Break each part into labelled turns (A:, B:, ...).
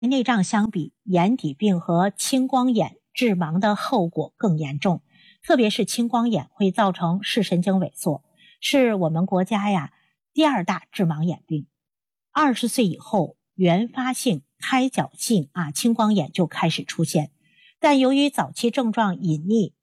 A: 内障相比，眼底病和青光眼致盲的后果更严重，特别是青光眼会造成视神经萎缩，是我们国家第2大致盲眼病。20岁以后，原发性、开角性青光眼就开始出现，但由于早期症状隐匿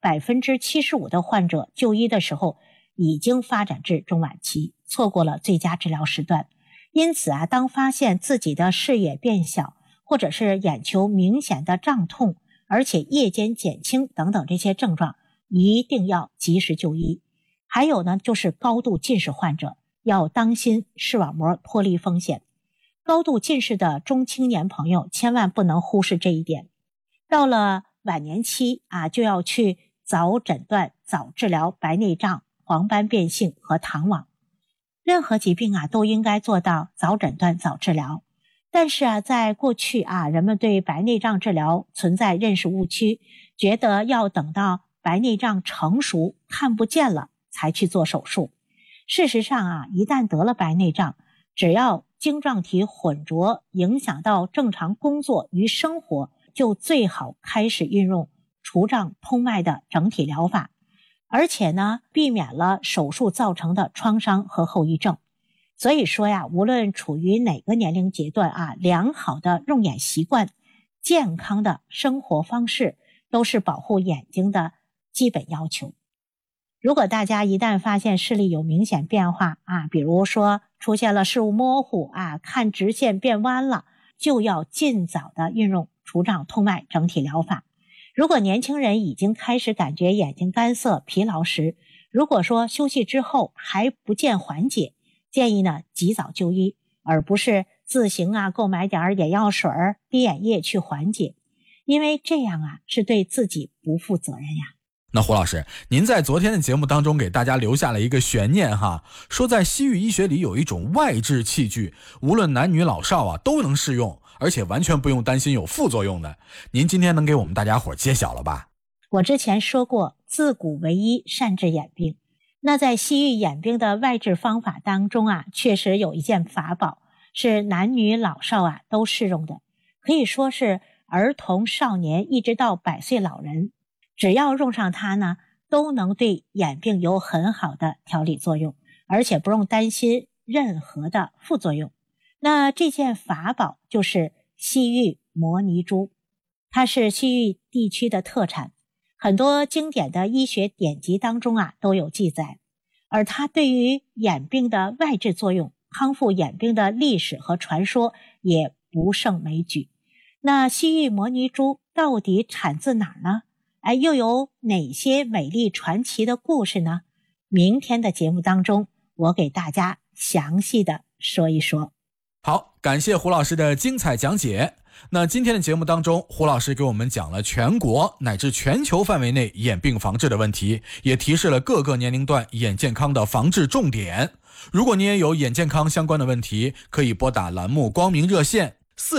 A: ，75%的患者就医的时候已经发展至中晚期，错过了最佳治疗时段。因此当发现自己的视野变小，或者是眼球明显的胀痛，而且夜间减轻等等这些症状，一定要及时就医。还有呢，就是高度近视患者要当心视网膜脱离风险。高度近视的中青年朋友千万不能忽视这一点。到了晚年期就要去早诊断、早治疗白内障、黄斑变性和糖网。任何疾病都应该做到早诊断、早治疗。但是在过去人们对白内障治疗存在认识误区，觉得要等到白内障成熟看不见了才去做手术。事实上一旦得了白内障，只要晶状体混浊影响到正常工作与生活，就最好开始运用除障通脉的整体疗法，而且呢，避免了手术造成的创伤和后遗症。所以说无论处于哪个年龄阶段良好的用眼习惯、健康的生活方式都是保护眼睛的基本要求。如果大家一旦发现视力有明显变化比如说出现了视物模糊看直线变弯了，就要尽早的运用除障通脉整体疗法。如果年轻人已经开始感觉眼睛干涩、疲劳时，如果说休息之后还不见缓解，建议呢及早就医，而不是自行购买点眼药水、滴眼液去缓解，因为这样是对自己不负责任呀。
B: 那胡老师，您在昨天的节目当中给大家留下了一个悬念说在西域医学里有一种外置器具，无论男女老少都能适用，而且完全不用担心有副作用的。您今天能给我们大家伙揭晓了吧？
A: 我之前说过，自古为医，善治眼病。那在西域眼病的外治方法当中确实有一件法宝是男女老少都适用的，可以说是儿童少年一直到100岁老人，只要用上它呢，都能对眼病有很好的调理作用，而且不用担心任何的副作用。那这件法宝就是西域摩尼珠，它是西域地区的特产，很多经典的医学典籍当中都有记载，而它对于眼病的外治作用、康复眼病的历史和传说也不胜枚举。那西域摩尼珠到底产自哪儿呢？又有哪些美丽传奇的故事呢？明天的节目当中，我给大家详细的说一说。
B: 好，感谢胡老师的精彩讲解。那今天的节目当中，胡老师给我们讲了全国乃至全球范围内眼病防治的问题，也提示了各个年龄段眼健康的防治重点。如果你也有眼健康相关的问题，可以拨打栏目光明热线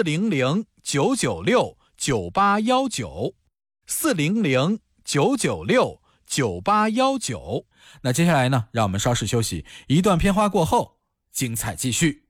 B: 400-996-9819 400-996-9819。那接下来呢，让我们稍事休息，一段片花过后，精彩继续。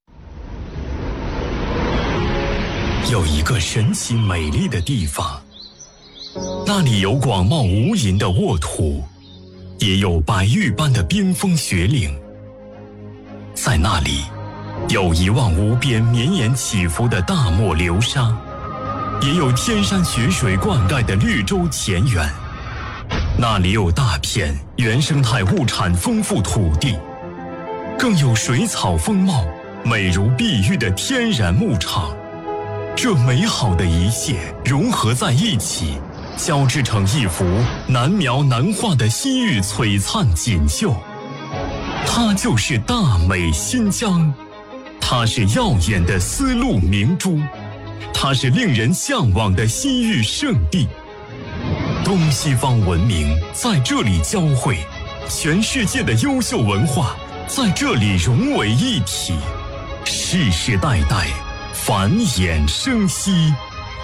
C: 有一个神奇美丽的地方，那里有广袤无垠的沃土，也有白玉般的冰封雪岭。在那里，有一望无边绵延起伏的大漠流沙，也有天山雪水灌溉的绿洲田园。那里有大片原生态物产丰富土地，更有水草丰茂、美如碧玉的天然牧场。这美好的一切融合在一起，交织成一幅难描难画的西域璀璨锦绣。它就是大美新疆，它是耀眼的丝路明珠，它是令人向往的西域圣地。东西方文明在这里交汇，全世界的优秀文化在这里融为一体，世世代代繁衍生息。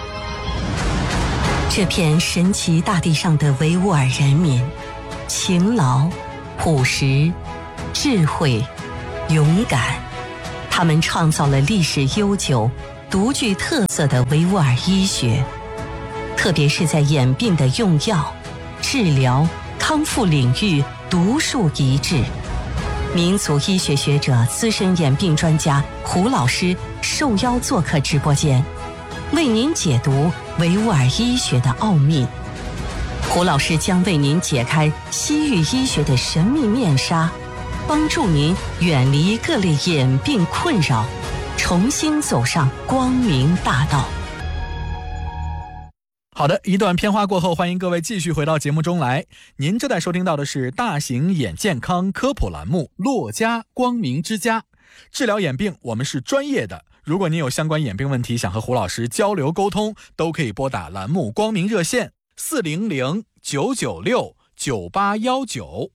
D: 这片神奇大地上的维吾尔人民，勤劳、朴实、智慧、勇敢，他们创造了历史悠久、 独具特色的维吾尔医学，特别是在眼病的用药、治疗、康复领域独树一帜。民族医学学者、资深眼病专家胡老师受邀做客直播间，为您解读维吾尔医学的奥秘。胡老师将为您解开西域医学的神秘面纱，帮助您远离各类眼病困扰，重新走上光明大道。
B: 好的，一段片花过后，欢迎各位继续回到节目中来。您正在收听到的是大型眼健康科普栏目《洛家光明之家》，治疗眼病我们是专业的。如果您有相关眼病问题想和胡老师交流沟通，都可以拨打栏目光明热线400-996-9819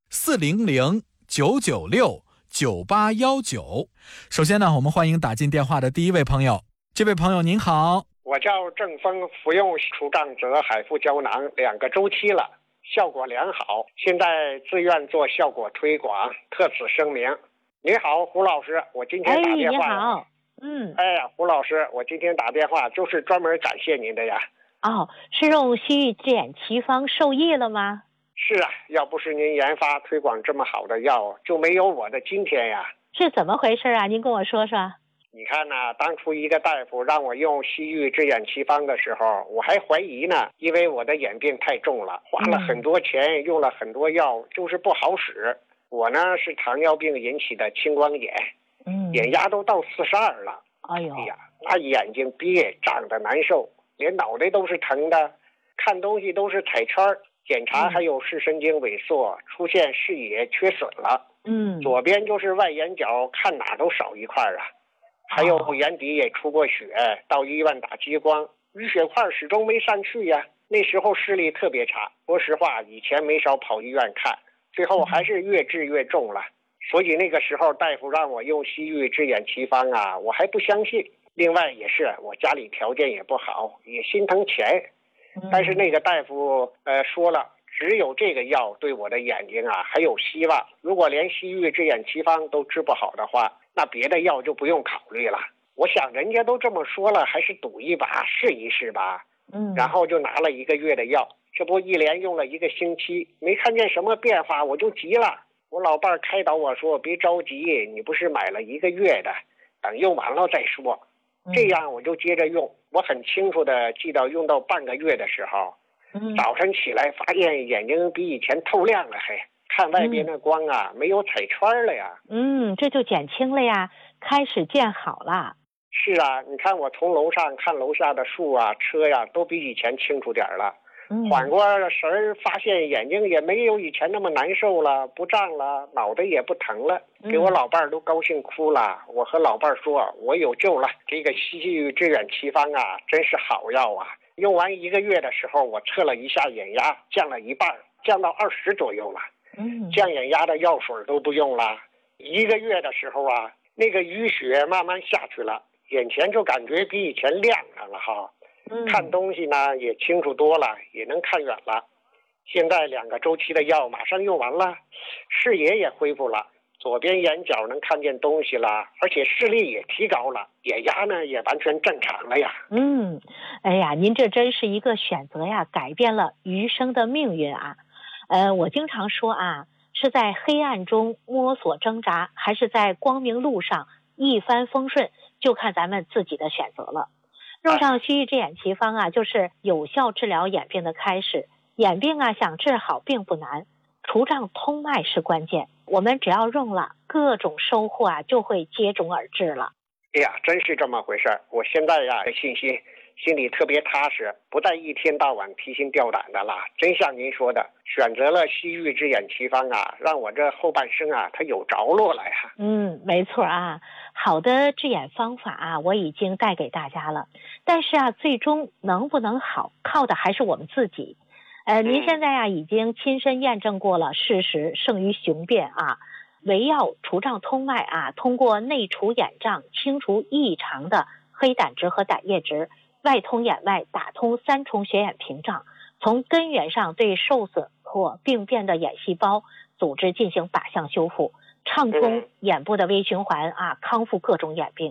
B: 400-996-9819。首先呢，我们欢迎打进电话的第一位朋友。这位朋友您好。
E: 我叫郑峰，服用除障泽海肤胶囊2个周期了，效果良好，现在自愿做效果推广，特此声明。你好，胡老师，我今天打电话。
A: 你好。
E: 胡老师，我今天打电话就是专门感谢您的呀。
A: 哦，是用西域治眼奇方受益了吗？
E: 是啊，要不是您研发推广这么好的药，就没有我的今天呀。
A: 是怎么回事啊？您跟我说说。
E: 你看呐，当初一个大夫让我用西域治眼奇方的时候，我还怀疑呢，因为我的眼病太重了，花了很多钱，用了很多药，就是不好使。我呢是糖尿病引起的青光眼，眼压都到42了。哎呀，那眼睛憋长得难受，连脑袋都是疼的，看东西都是彩圈，检查还有视神经萎缩，出现视野缺损了。左边就是外眼角，看哪都少一块啊。还有眼底也出过血，到医院打激光，淤血块始终没散去呀。那时候视力特别差，说实话以前没少跑医院看，最后还是越治越重了。所以那个时候大夫让我用西域治眼奇方啊，我还不相信。另外也是我家里条件也不好，也心疼钱。但是那个大夫说了，只有这个药对我的眼睛啊还有希望，如果连西域治眼奇方都治不好的话，那别的药就不用考虑了。我想人家都这么说了，还是赌一把试一试吧。然后就拿了1个月的药，这不一连用了1个星期，没看见什么变化，我就急了。我老伴开导我说，别着急，你不是买了1个月的，等用完了再说。这样我就接着用。我很清楚的记得用到半个月的时候，早晨起来发现眼睛比以前透亮了，看外边的光啊没有彩圈了呀。
A: 这就减轻了呀，开始见好了。
E: 是啊，你看我从楼上看楼下的树啊车呀都比以前清楚点了。缓过神儿，发现眼睛也没有以前那么难受了，不胀了，脑袋也不疼了，给我老伴儿都高兴哭了。我和老伴儿说，我有救了，这个西域治眼奇方啊真是好药啊。用完1个月的时候，我测了一下眼压，降了一半，降到20左右了。降眼压的药水都不用了。1个月的时候啊，那个淤血慢慢下去了，眼前就感觉比以前亮上了哈。看东西呢也清楚多了，也能看远了。现在2个周期的药马上用完了，视野也恢复了，左边眼角能看见东西了，而且视力也提高了，眼压呢也完全正常了呀。
A: 哎呀，您这真是一个选择呀，改变了余生的命运啊。我经常说啊，是在黑暗中摸索挣扎，还是在光明路上一帆风顺，就看咱们自己的选择了。用上西域治眼奇方啊，就是有效治疗眼病的开始。眼病啊，想治好并不难，除障通脉是关键。我们只要用了，各种收获啊就会接踵而至了。
E: 哎呀，真是这么回事。我现在呀信心，心里特别踏实，不再一天到晚提心吊胆的了。真像您说的，选择了西域治眼奇方啊，让我这后半生啊，它有着落了呀。
A: 没错啊，好的治眼方法啊，我已经带给大家了。但是啊，最终能不能好，靠的还是我们自己。您现在啊已经亲身验证过了，事实胜于雄辩啊。唯药除障通脉啊，通过内除眼障，清除异常的黑胆汁和胆液质，外通眼外，打通3重血眼屏障，从根源上对受损或病变的眼细胞组织进行靶向修复，畅通眼部的微循环啊，康复各种眼病。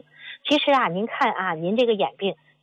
A: 其实啊，您看啊，您这个眼病